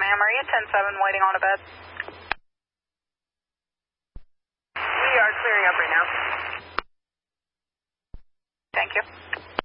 Maria, 10-7, waiting on a bed. We are clearing up right now. Thank you.